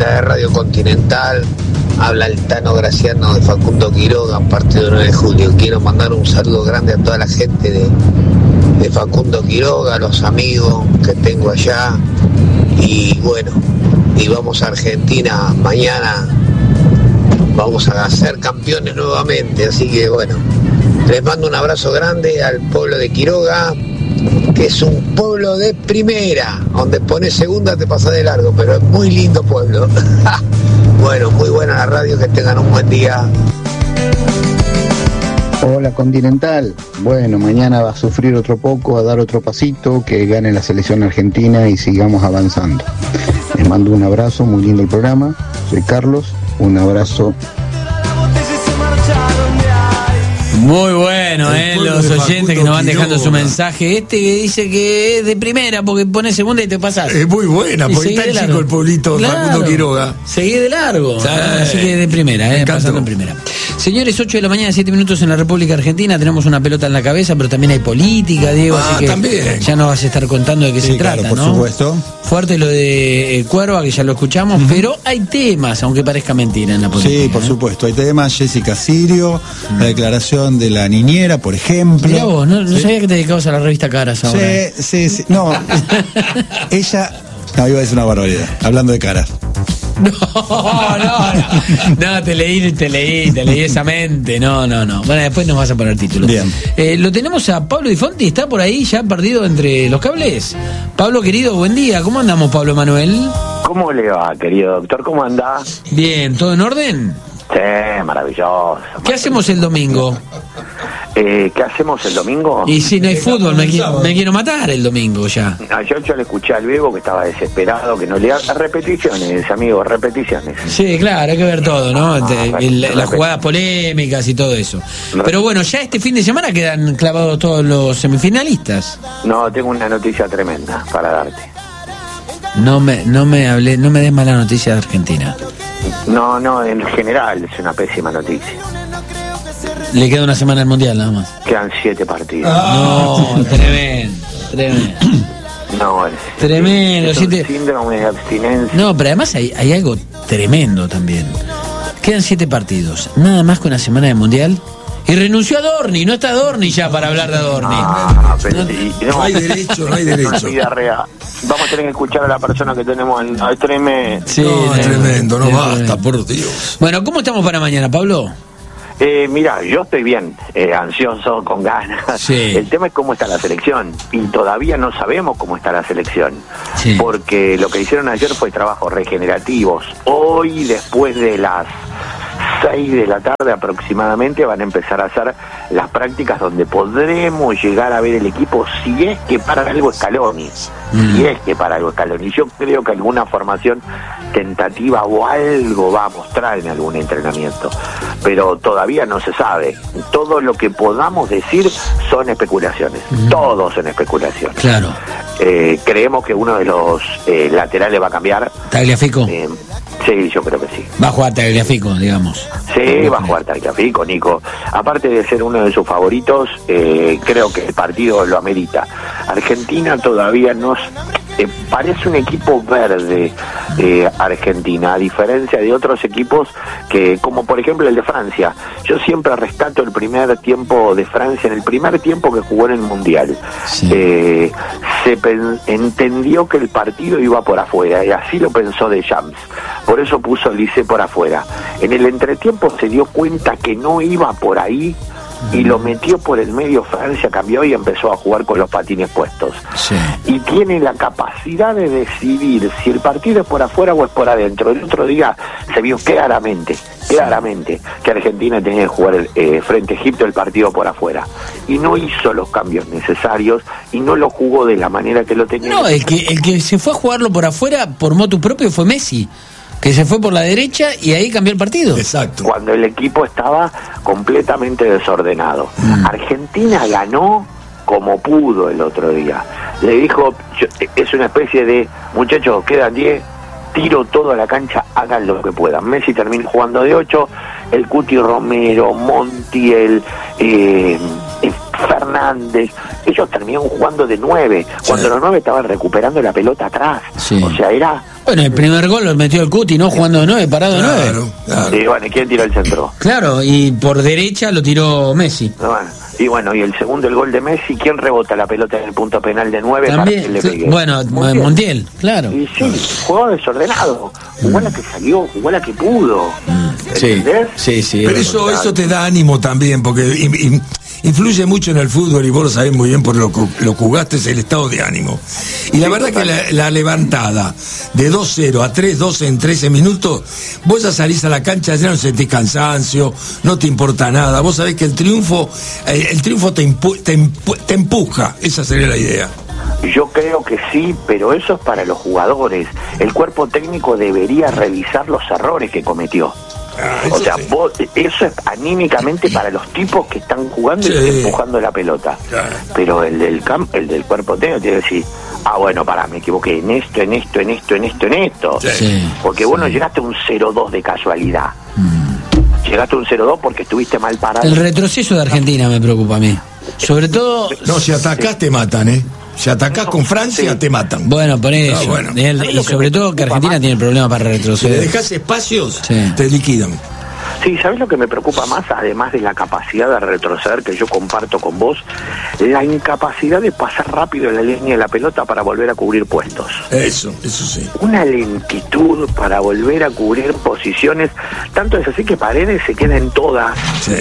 linda de Radio Continental. Habla el Tano Graciano de Facundo Quiroga, partido del 9 de julio. Quiero mandar un saludo grande a toda la gente de Facundo Quiroga, a los amigos que tengo allá. Y bueno, y vamos a Argentina mañana. Vamos a ser campeones nuevamente. Así que bueno, les mando un abrazo grande al pueblo de Quiroga, que es un pueblo de primera, donde pones segunda te pasa de largo, pero es muy lindo pueblo. Bueno, muy buena la radio, que tengan un buen día. Hola Continental, bueno, mañana va a sufrir otro poco, a dar otro pasito, que gane la selección argentina y sigamos avanzando. Les mando un abrazo, muy lindo el programa, soy Carlos, un abrazo. Muy bueno, los oyentes que nos van dejando su mensaje. Que dice que es de primera porque pone segunda y te pasás. Es muy buena, porque está chico el pueblito de Facundo Quiroga. Seguí de largo. Así que de primera, pasando en primera. Señores, 8 de la mañana, 7 minutos en la República Argentina. Tenemos una pelota en la cabeza, pero también hay política, Diego. Así que también. Ya nos vas a estar contando de qué se trata, por ¿no? Supuesto. Fuerte lo de Cuerva, que ya lo escuchamos, pero hay temas, aunque parezca mentira en la política. Sí, por supuesto. Hay temas, Jessica Sirio, la declaración de la niñera, por ejemplo. Mirá vos, no sabía que te dedicabas a la revista Caras ahora. Sí. No, ella... No, iba a decir una barbaridad, hablando de Caras. No, te leí esa mente. No. Bueno, después nos vas a poner títulos. Bien. Lo tenemos a Pablo Di Fonti, está por ahí ya perdido entre los cables. Pablo, querido, buen día. ¿Cómo andamos, Pablo Manuel? ¿Cómo le va, querido doctor? ¿Cómo andás? Bien, ¿todo en orden? Sí, maravilloso. ¿Qué hacemos el domingo? ¿Qué hacemos el domingo? Y si no hay fútbol, me quiero matar el domingo ya. Yo le escuché al Bebo que estaba desesperado, que no le haga repeticiones, amigo, repeticiones. Sí, claro, hay que ver todo, ¿no? Las jugadas polémicas y todo eso. Pero bueno, ya este fin de semana quedan clavados todos los semifinalistas. No, tengo una noticia tremenda para darte. No me des mala noticia de Argentina. No, en general es una pésima noticia. Le queda una semana al Mundial nada más. Quedan 7 partidos. No, tremendo. No, tremendo. Es un síndrome de abstinencia. No, pero además hay algo tremendo también. Quedan 7 partidos, nada más que una semana de Mundial. Y renunció a Adorni, no está Adorni ya para hablar de Adorni. No hay derecho. Vida real. Vamos a tener que escuchar a la persona que tenemos en... Es tremendo. Sí, es tremendo, no basta, por Dios. Bueno, ¿cómo estamos para mañana, Pablo? Mira, yo estoy bien, ansioso, con ganas. Sí. El tema es cómo está la selección, y todavía no sabemos cómo está la selección, sí, porque lo que hicieron ayer fue trabajos regenerativos. Hoy, después de las 6 de la tarde aproximadamente, van a empezar a hacer las prácticas donde podremos llegar a ver el equipo, si es que para algo Scaloni. Yo creo que alguna formación tentativa o algo va a mostrar en algún entrenamiento, pero todavía no se sabe. Todo lo que podamos decir son especulaciones. Todos son especulaciones. Claro. Creemos que uno de los laterales va a cambiar. ¿Tagliafico? Sí, yo creo que sí. Va a jugar Tagliafico, digamos. Sí, va a jugar Tagliafico, Nico. Aparte de ser uno de sus favoritos, creo que el partido lo amerita. Argentina todavía no... parece un equipo verde, Argentina, a diferencia de otros equipos que, como por ejemplo el de Francia. Yo siempre rescato el primer tiempo de Francia, en el primer tiempo que jugó en el Mundial. Sí. Entendió que el partido iba por afuera, y así lo pensó Deschamps. Por eso puso a Lisé por afuera. En el entretiempo se dio cuenta que no iba por ahí, y lo metió por el medio. Francia cambió y empezó a jugar con los patines puestos. Sí. Y tiene la capacidad de decidir si el partido es por afuera o es por adentro. El otro día se vio claramente que Argentina tenía que jugar frente a Egipto el partido por afuera, y no hizo los cambios necesarios y no lo jugó de la manera que lo tenía. No, el que se fue a jugarlo por afuera por motu propio fue Messi, que se fue por la derecha y ahí cambió el partido. Exacto. Cuando el equipo estaba completamente desordenado. Argentina ganó como pudo el otro día. Le dijo, es una especie de, muchachos, quedan 10, tiro todo a la cancha, hagan lo que puedan. Messi termina jugando de 8, el Cuti Romero, Montiel, Hernández, ellos terminaron jugando de 9, cuando los 9 estaban recuperando la pelota atrás. Sí. O sea, era... Bueno, el primer gol lo metió el Cuti, ¿no? Jugando de 9, parado de 9. Claro. Y bueno, ¿quién tiró el centro? Claro, y por derecha lo tiró Messi. Y el segundo, el gol de Messi, ¿quién rebota la pelota en el punto penal de 9 también, para que le pegue? Bueno, Montiel, claro. Y sí, jugó desordenado, jugó a la que salió, jugó a la que pudo. ¿Entendés? Sí. Pero eso te da ánimo también, porque influye mucho en el fútbol, y vos lo sabés muy bien por lo que jugaste, es el estado de ánimo. Y la verdad que la levantada de 2-0 a 3-2 en 13 minutos, vos ya salís a la cancha, ya no sentís cansancio, no te importa nada. Vos sabés que el triunfo te empuja, esa sería la idea. Yo creo que sí, pero eso es para los jugadores. El cuerpo técnico debería revisar los errores que cometió. O sea, sí. Eso es anímicamente para los tipos que están jugando y empujando la pelota. Claro. Pero el del cuerpo técnico tiene que decir, bueno, me equivoqué en esto. Sí. Porque vos no llegaste a un 0-2 de casualidad. Llegaste a un 0-2 porque estuviste mal parado. El retroceso de Argentina me preocupa a mí. Sobre todo... No, si atacás te matan, Si atacás con Francia, te matan. Bueno, por eso. Y sobre todo que Argentina tiene problema para retroceder. Si le dejás espacios, te liquidan. Sí, ¿sabés lo que me preocupa más? Además de la capacidad de retroceder que yo comparto con vos, la incapacidad de pasar rápido en la línea de la pelota para volver a cubrir puestos. Eso sí. Una lentitud para volver a cubrir posiciones, tanto es así que Paredes se queda en todas,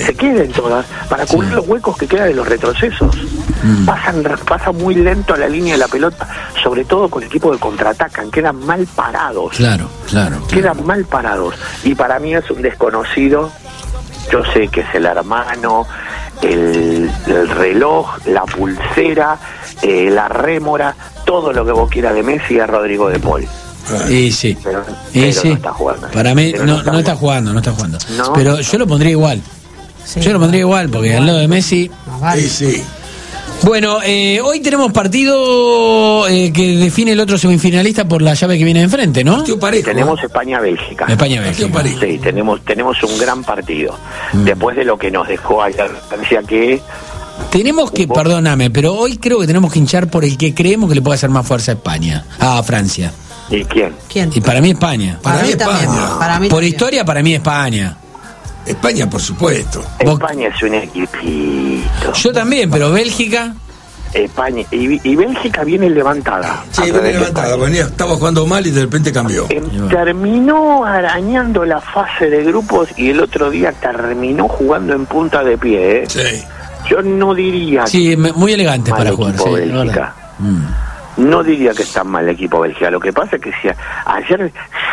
para cubrir los huecos que quedan de los retrocesos. Pasa muy lento a la línea de la pelota, sobre todo con equipos que contraatacan, quedan mal parados. Claro. Quedan mal parados. Y para mí es un desconocido. Yo sé que es el hermano, el reloj, la pulsera, la rémora, todo lo que vos quieras de Messi es Rodrigo de Paul. Y sí. Pero sí. No está jugando. Para mí no está jugando. No, pero yo lo pondría igual. Sí. Yo lo pondría igual, porque al lado de Messi... Sí. Bueno, hoy tenemos partido que define el otro semifinalista por la llave que viene de enfrente, ¿no? Tenemos España-Bélgica. Sí, tenemos un gran partido. Después de lo que nos dejó ayer Francia, que... Tenemos que, perdóname, pero hoy creo que tenemos que hinchar por el que creemos que le puede hacer más fuerza a España, a Francia. ¿Y quién? Y para mí España. Para mí España. Por historia, para mí España. España, por supuesto. España es un equipito. Yo también, pero Bélgica... España y Bélgica viene levantada. Sí, viene levantada. Estaba jugando mal y de repente cambió. Terminó arañando la fase de grupos y el otro día terminó jugando en punta de pie. Sí. Yo no diría... Sí, muy elegante para jugar. Sí, Bélgica. No diría que está mal el equipo Bélgica. Lo que pasa es que si ayer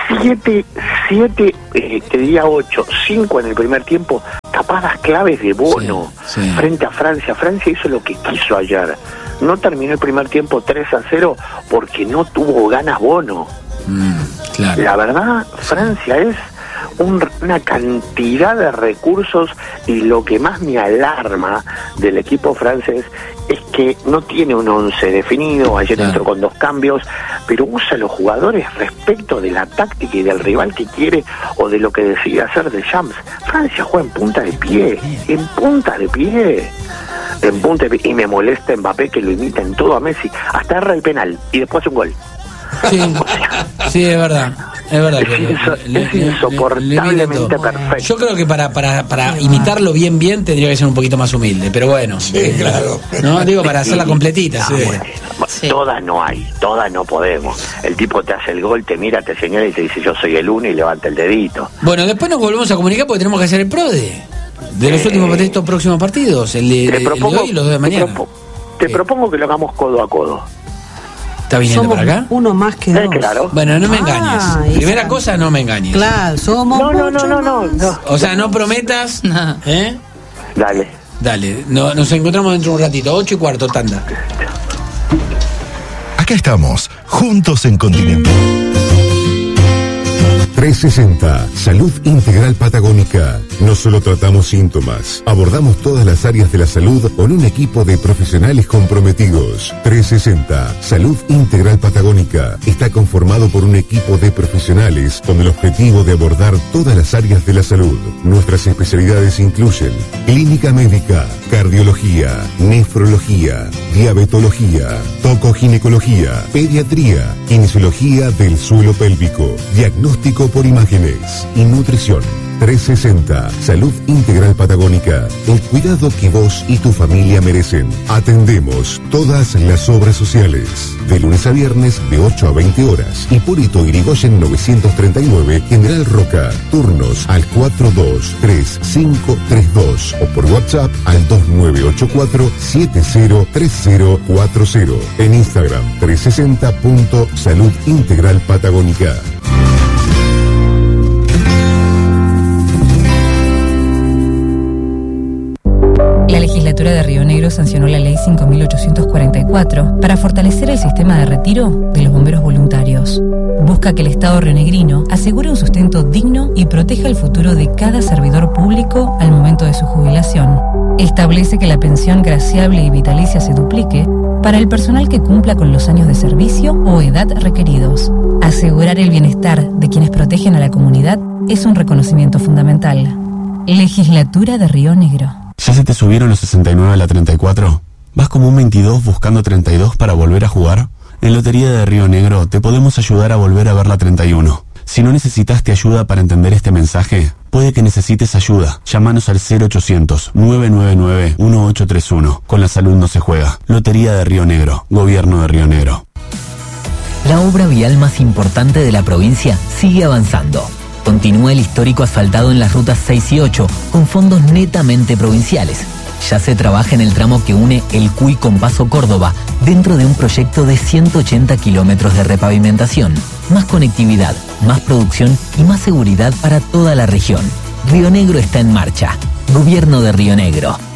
7, te diría 8, 5 en el primer tiempo, tapadas claves de Bono frente a Francia. Francia hizo lo que quiso ayer. No terminó el primer tiempo 3-0 porque no tuvo ganas Bono. Claro. La verdad, Francia es una cantidad de recursos, y lo que más me alarma del equipo francés es que no tiene un 11 definido. Ayer entró con 2 cambios, pero usa a los jugadores respecto de la táctica y del rival que quiere o de lo que decide hacer de Champs. Francia juega en punta de pie, y me molesta Mbappé, que lo imita en todo a Messi, hasta erra el penal y después hace un gol. Sí, es verdad. Es insoportablemente perfecto. Yo creo que para imitarlo bien tendría que ser un poquito más humilde, pero bueno. Sí, claro. No, digo, para hacerla completita. Todas no hay, todas no podemos. El tipo te hace el gol, te mira, te señala y te dice yo soy el uno y levanta el dedito. Bueno, después nos volvemos a comunicar porque tenemos que hacer el PRODE de los últimos estos próximos partidos, el de hoy y los de mañana. Te propongo que lo hagamos codo a codo. ¿Está viniendo para acá? Uno más que dos. Claro. Bueno, no me engañes. Primera cosa, no me engañes. Claro, somos No. O sea, no prometas. Dale. Nos encontramos dentro de un ratito. 8:15, tanda. Acá estamos, juntos en Continente. 360, Salud Integral Patagónica. No solo tratamos síntomas, abordamos todas las áreas de la salud con un equipo de profesionales comprometidos. 360, Salud Integral Patagónica. Está conformado por un equipo de profesionales con el objetivo de abordar todas las áreas de la salud. Nuestras especialidades incluyen clínica médica, cardiología, nefrología, diabetología, tocoginecología, pediatría, kinesiología del suelo pélvico, diagnóstico por imágenes y nutrición. 360, Salud Integral Patagónica, el cuidado que vos y tu familia merecen. Atendemos todas las obras sociales, de lunes a viernes de 8 a 20 horas. Hipólito Yrigoyen 939, General Roca. Turnos al 423532 o por WhatsApp al 2984-703040. En Instagram 360.Salud Integral Patagónica. La legislatura de Río Negro sancionó la ley 5.844 para fortalecer el sistema de retiro de los bomberos voluntarios. Busca que el Estado rionegrino asegure un sustento digno y proteja el futuro de cada servidor público al momento de su jubilación. Establece que la pensión graciable y vitalicia se duplique para el personal que cumpla con los años de servicio o edad requeridos. Asegurar el bienestar de quienes protegen a la comunidad es un reconocimiento fundamental. Legislatura de Río Negro. ¿Ya se te subieron los 69 a la 34? ¿Vas como un 22 buscando 32 para volver a jugar? En Lotería de Río Negro te podemos ayudar a volver a ver la 31. Si no necesitaste ayuda para entender este mensaje, puede que necesites ayuda. Llámanos al 0800-999-1831. Con la salud no se juega. Lotería de Río Negro. Gobierno de Río Negro. La obra vial más importante de la provincia sigue avanzando. Continúa el histórico asfaltado en las rutas 6 y 8 con fondos netamente provinciales. Ya se trabaja en el tramo que une El Cuy con Paso Córdoba dentro de un proyecto de 180 kilómetros de repavimentación. Más conectividad, más producción y más seguridad para toda la región. Río Negro está en marcha. Gobierno de Río Negro.